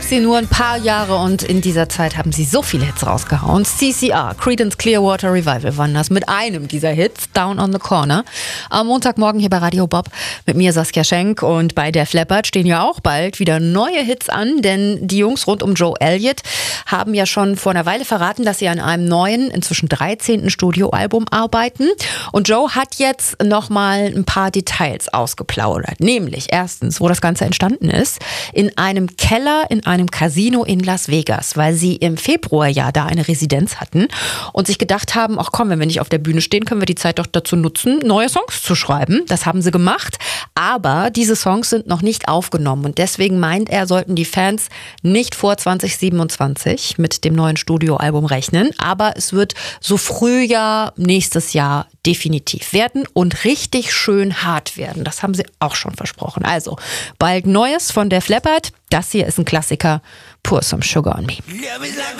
sie nur ein paar Jahre und in dieser Zeit haben sie so viele Hits rausgehauen. CCR, Creedence Clearwater Revival waren das mit einem dieser Hits, Down on the Corner. Am Montagmorgen hier bei Radio Bob mit mir Saskia Schenk und bei Def Leppard stehen ja auch bald wieder neue Hits an, denn die Jungs rund um Joe Elliott haben ja schon vor einer Weile verraten, dass sie an einem neuen, inzwischen 13. Studioalbum arbeiten. Und Joe hat jetzt nochmal ein paar Details ausgeplaudert, nämlich erstens, wo das Ganze entstanden ist, in einem Keller in einem Casino in Las Vegas, weil sie im Februar ja da eine Residenz hatten und sich gedacht haben, ach komm, wenn wir nicht auf der Bühne stehen, können wir die Zeit doch dazu nutzen, neue Songs zu schreiben. Das haben sie gemacht, aber diese Songs sind noch nicht aufgenommen und deswegen meint er, sollten die Fans nicht vor 2027 mit dem neuen Studioalbum rechnen, aber es wird so Frühjahr nächstes Jahr definitiv werden und richtig schön hart werden. Das haben sie auch schon versprochen. Also bald Neues von Def Leppard. Das hier ist ein Klassiker. Pour Some Sugar on Me.